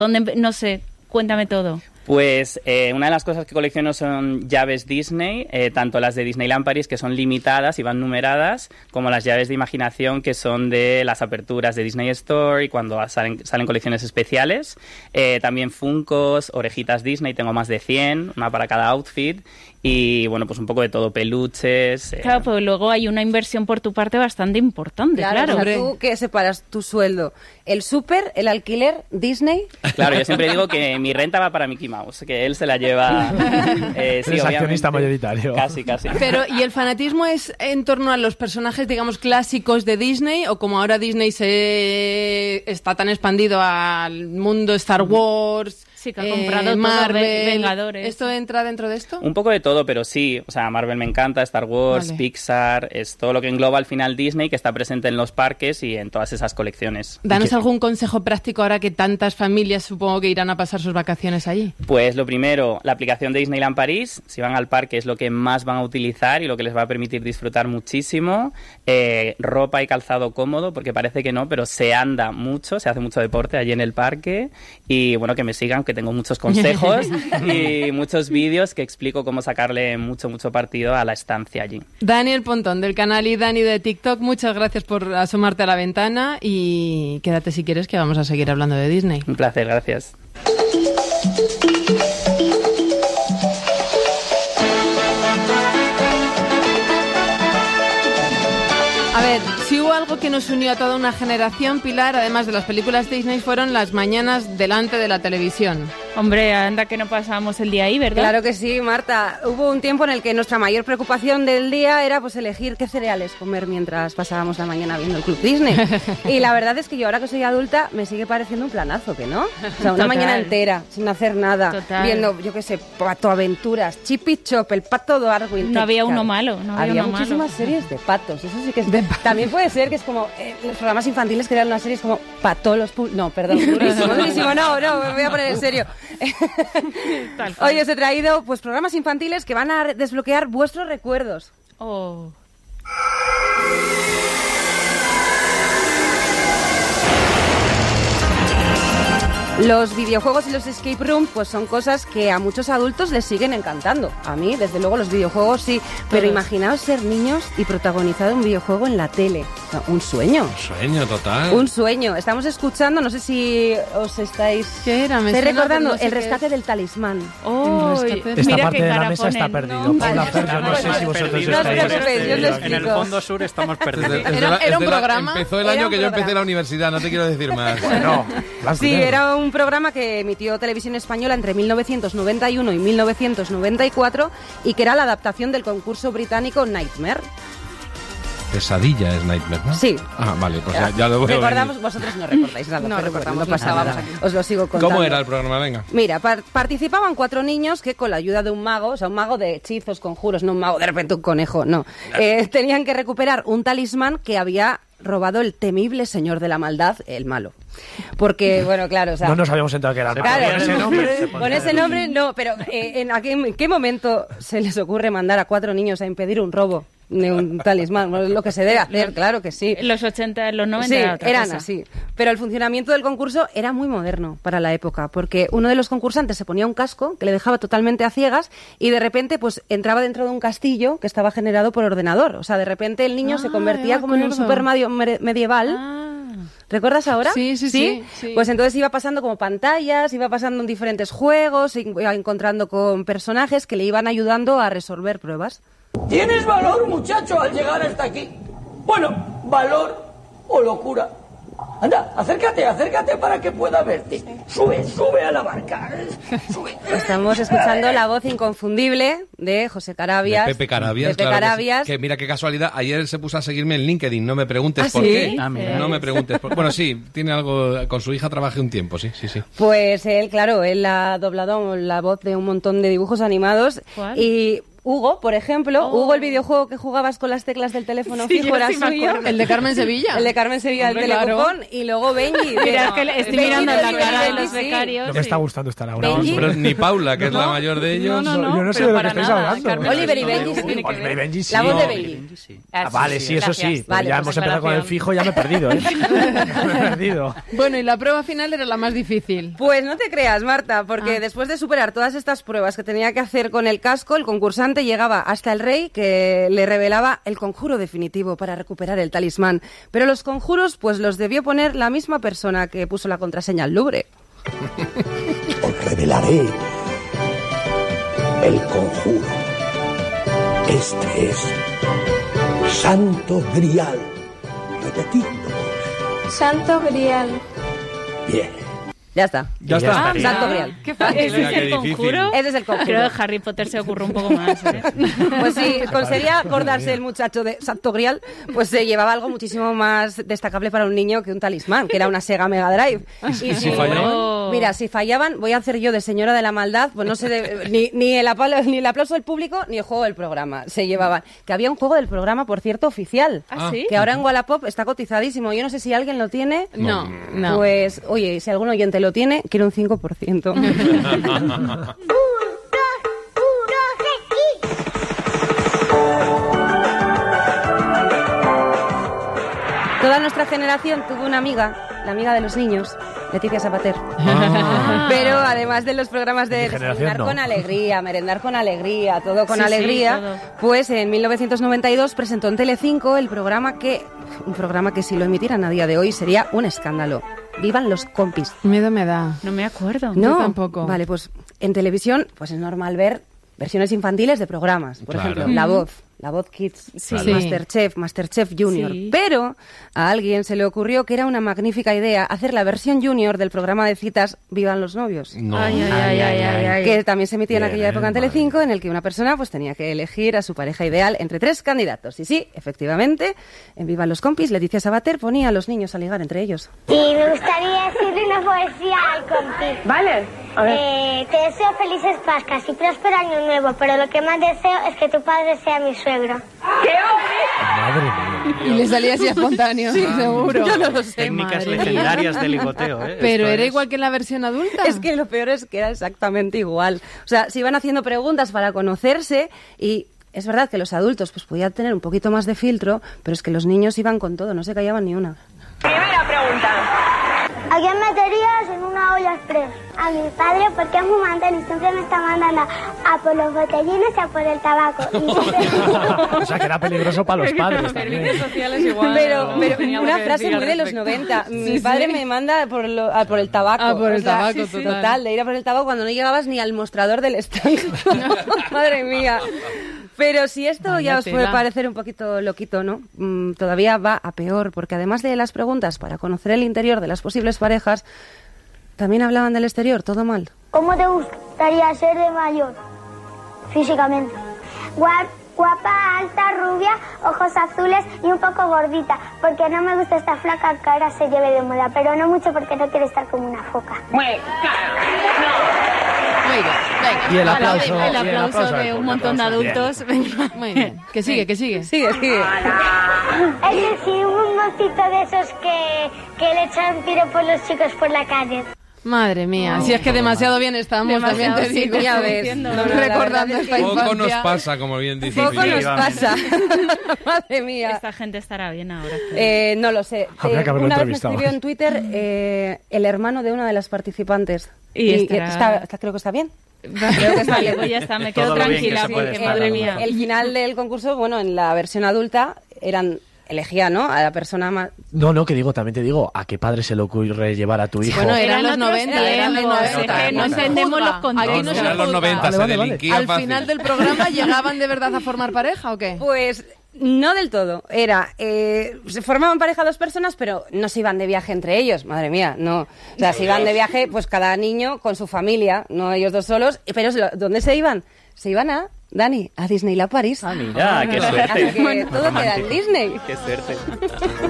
¿Dónde, no sé, cuéntame todo? Pues una de las cosas que colecciono son llaves Disney, tanto las de Disneyland París, que son limitadas y van numeradas, como las llaves de imaginación, que son de las aperturas de Disney Store y cuando salen colecciones especiales. También Funkos, orejitas Disney, tengo más de 100, una para cada outfit. Y bueno, pues un poco de todo, peluches. Claro, pues luego hay una inversión por tu parte bastante importante, claro. O sea, tú que separas tu sueldo, el súper, el alquiler, Disney. Claro, yo siempre digo que mi renta va para Mickey Mouse, que él se la lleva. Sí, es accionista mayoritario. Casi. Pero, ¿y el fanatismo es en torno a los personajes, digamos, clásicos de Disney? ¿O como ahora Disney está tan expandido al mundo Star Wars? Sí, que ha comprado Marvel, Vengadores. ¿Esto entra dentro de esto? Un poco de todo, pero sí. O sea, Marvel me encanta, Star Wars, Vale. Pixar, es todo lo que engloba al final Disney, que está presente en los parques y en todas esas colecciones. Danos algún consejo práctico ahora que tantas familias supongo que irán a pasar sus vacaciones allí. Pues lo primero, la aplicación de Disneyland París. Si van al parque es lo que más van a utilizar y lo que les va a permitir disfrutar muchísimo. Ropa y calzado cómodo, porque parece que no, pero se anda mucho, se hace mucho deporte allí en el parque. Y bueno, que me sigan, que tengo muchos consejos y muchos vídeos que explico cómo sacarle mucho partido a la estancia allí. Daniel Pontón del canal y Dani de TikTok, muchas gracias por asomarte a la ventana y quédate si quieres que vamos a seguir hablando de Disney. Un placer, gracias. A ver, si hubo algo que nos unió a toda una generación, Pilar, además de las películas Disney, fueron las mañanas delante de la televisión. Hombre, anda que no pasábamos el día ahí, ¿verdad? Claro que sí, Marta. Hubo un tiempo en el que nuestra mayor preocupación del día era pues elegir qué cereales comer mientras pasábamos la mañana viendo el Club Disney. Y la verdad es que yo ahora que soy adulta me sigue pareciendo un planazo, ¿que no? O sea, una Total. mañana entera sin hacer nada, Total. viendo, yo qué sé, Pato Aventuras, Chip y Chop, el Pato Darwin. No había Claro, uno malo, no había había uno muchísimas malo. series de patos, eso sí que es... También puede ser que es como los programas infantiles que eran unas series como Patolos... No, perdón, durísimo, no, me voy a poner en serio. Tal cual. Hoy os he traído pues programas infantiles que van a desbloquear vuestros recuerdos. Oh. Los videojuegos y los escape room pues son cosas que a muchos adultos les siguen encantando. A mí, desde luego, los videojuegos sí. Pero imaginaos ser niños y protagonizar un videojuego en la tele. No, un sueño. Un sueño total. Un sueño. Estamos escuchando, no sé si os estáis... ¿Qué era? ¿Estáis recordando? no sé El qué rescate es. del talismán. Oh, Esta mira parte qué de la cara mesa está ponen. perdido. No, Paula, vale, Fer, yo no sé si vosotros No os estáis... preocupéis, yo os lo En el explico. fondo sur estamos perdidos. Era un programa. Empezó el Era año un que yo empecé programa. la universidad, no te quiero decir más. Bueno, Sí, era un programa que emitió Televisión Española entre 1991 y 1994 y que era la adaptación del concurso británico Nightmare. Pesadilla es Nightmare, ¿no? Sí. Ah, vale, pues ya lo veo. Recordamos, venir. vosotros no recordáis nada, No pero recordamos, bueno, no pasa estábamos nada. aquí. Os lo sigo contando. ¿Cómo era el programa? Venga. Mira, participaban 4 niños que con la ayuda de un mago, o sea, un mago de hechizos, conjuros, no un mago de repente un conejo, no. Tenían que recuperar un talismán que había robado el temible señor de la maldad, el malo. Porque, bueno, claro, o sea... No nos habíamos enterado que era el malo. Claro, Con ese nombre... con ese nombre no, pero ¿en qué momento se les ocurre mandar a 4 niños a impedir un robo de un talismán? Bueno, es lo que se debe hacer, claro que sí. En los 80, en los 90 Sí, era otra eran cosa. así. Pero el funcionamiento del concurso era muy moderno para la época, porque uno de los concursantes se ponía un casco que le dejaba totalmente a ciegas y de repente pues entraba dentro de un castillo que estaba generado por ordenador. O sea, de repente el niño se convertía ya me como en un acuerdo. Super Mario medieval. Ah. ¿Recuerdas ahora? Sí. Pues entonces iba pasando como pantallas, iba pasando en diferentes juegos, iba encontrando con personajes que le iban ayudando a resolver pruebas. ¿Tienes valor, muchacho, al llegar hasta aquí? Bueno, valor o locura. Anda, acércate para que pueda verte. Sube a la barca. Sube. Estamos escuchando la voz inconfundible de José Carabias. De Pepe Carabias. Pepe claro que sí. Carabias. Que mira qué casualidad. Ayer se puso a seguirme en LinkedIn. No me preguntes ¿Ah, por sí? qué. Ah, mira. No me preguntes por... Bueno, sí, tiene algo... Con su hija trabajé un tiempo, sí. Pues él, claro, él ha doblado la voz de un montón de dibujos animados. ¿Cuál? Y Hugo, por ejemplo, Hugo, el videojuego que jugabas con las teclas del teléfono fijo era suyo. El de Carmen Sevilla. El de Carmen Sevilla, el telecupón, y luego Benji. Mira, que estoy mirando la cara de los becarios. No me está gustando estar ahora. Pero ni Paula, que es la mayor de ellos. Yo no sé de lo que estáis hablando. Oliver y Benji sí. Oliver y Benji sí. La voz de Benji. Vale, sí, eso sí. Vale, ya pues hemos empezado con el fijo, ya me he perdido, ¿eh? Me he perdido. Bueno, y la prueba final era la más difícil. Pues no te creas, Marta, porque después de superar todas estas pruebas que tenía que hacer con el casco, el concursante llegaba hasta el rey, que le revelaba el conjuro definitivo para recuperar el talismán. Pero los conjuros, pues los debió poner la misma persona que puso la contraseña al Louvre. Os revelaré el conjuro. Este es Santo Grial. Repetidlo. Santo Grial. Bien. Ya está. Ya está. Santo Grial. Qué fácil. ¿Ese es el conjuro? Ese es el conjuro. Creo que Harry Potter se ocurre un poco más, ¿eh? Pues si conseguía acordarse el muchacho de Santo Grial, pues se llevaba algo muchísimo más destacable para un niño que un talismán, que era una Sega Mega Drive. ¿Y si fallaban? Mira, si fallaban, voy a hacer yo de señora de la maldad, pues no sé, ni el aplauso del público ni el juego del programa se llevaban. Que había un juego del programa, por cierto, oficial. ¿Ah, sí? Que ahora en Wallapop está cotizadísimo. Yo no sé si alguien lo tiene. No. Pues, oye, si algún oyente lo tiene, quiero un 5%. Toda nuestra generación tuvo una amiga, la amiga de los niños, Leticia Sabater. Pero además de los programas de desayunar con alegría, merendar con alegría, todo con alegría, todo. pues en 1992 presentó en Telecinco un programa que si lo emitieran a día de hoy sería un escándalo. Vivan los compis. Miedo me da. No me acuerdo. No, Yo tampoco. Vale, pues en televisión pues es normal ver versiones infantiles de programas. Por Claro. ejemplo, La Voz Kids, Sí. Masterchef Junior. Sí. Pero a alguien se le ocurrió que era una magnífica idea hacer la versión junior del programa de citas Vivan los novios. No. Ay. Que también se emitía en aquella época en madre. Telecinco, en el que una persona pues tenía que elegir a su pareja ideal entre 3 candidatos. Y sí, efectivamente, en Vivan los compis, Leticia Sabater ponía a los niños a ligar entre ellos. Y me gustaría decirle una poesía al compi. Vale. A ver. Te deseo felices Pascas y próspero año nuevo, pero lo que más deseo es que tu padre sea mi suegro. Madre mía. Y le salía así espontáneo, seguro. Yo no lo sé. Técnicas madre mía. legendarias de ligoteo, ¿eh? Pero Esto era es- igual que en la versión adulta. Es que lo peor es que era exactamente igual. O sea, se iban haciendo preguntas para conocerse y es verdad que los adultos pues podían tener un poquito más de filtro, pero es que los niños iban con todo, no se callaban ni una. Primera pregunta. ¿A quién meterías en una olla express? A mi padre, porque es muy mandón y siempre me está mandando a por los botellines y a por el tabaco. O sea, que era peligroso para los padres también. sociales igual. Pero una frase muy de los 90. Mi padre me manda a por el tabaco. Ah, por el tabaco, sí, total. total, de ir a por el tabaco cuando no llegabas ni al mostrador del stand. Madre mía. Pero si esto ya os puede tela. parecer un poquito loquito, ¿no? Todavía va a peor, porque además de las preguntas para conocer el interior de las posibles parejas, también hablaban del exterior, todo mal. ¿Cómo te gustaría ser de mayor? Físicamente. Guapa, alta, rubia, ojos azules y un poco gordita, porque no me gusta esta flaca que ahora se lleve de moda, pero no mucho porque no quiero estar como una foca. Muy bien, venga. Y el aplauso. El aplauso de un montón de adultos. Muy bien. Que sigue. Sigue. Es decir, un mocito de esos que le echan piropos los chicos por la calle. Madre mía, si es que demasiado bien estamos, Demasiado, también te sí, digo. ya ves. Diciendo, No, ¿no? la Recordando verdad es esta que Poco nos infancia. pasa, como bien dice Poco Fili. nos pasa. Madre mía. Esta gente estará bien ahora. No lo sé. Habría que haberlo Una vez me entrevistado. escribió en Twitter el hermano de una de las participantes. Y estará- creo que está bien. Creo que vale, pues ya está, me quedo Todo lo bien que tranquila se puede porque estar, madre ¿no? mía. El final del concurso, bueno, en la versión adulta elegía, ¿no? A la persona más... No, que digo, también te digo, ¿a qué padre se le ocurre llevar a tu hijo? Bueno, eran los otros 90, eran los tiempos, 90. es que no se entendemos juzga. los contextos. Aquí no se Eran los juzga. 90, Vale, se vale. delinquía Al fácil. final del programa llegaban de verdad a formar pareja, ¿o qué? Pues no del todo. Se formaban pareja 2 personas, pero no se iban de viaje entre ellos. Madre mía, no. O sea, se iban de viaje, pues cada niño con su familia, no ellos 2 solos. Pero ¿dónde se iban? Se iban a Disneyland París. Ah, mira, qué Así suerte. que todo queda en Disney. Qué suerte.